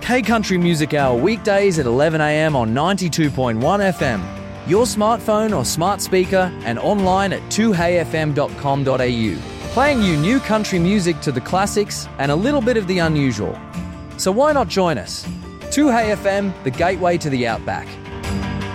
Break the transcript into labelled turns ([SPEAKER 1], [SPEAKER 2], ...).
[SPEAKER 1] Hey Country Music Hour weekdays at 11 a.m. on 92.1 FM. Your smartphone or smart speaker and online at 2heyfm.com.au. Playing you new country music to the classics and a little bit of the unusual. So why not join us? 2Hey FM, the gateway to the Outback.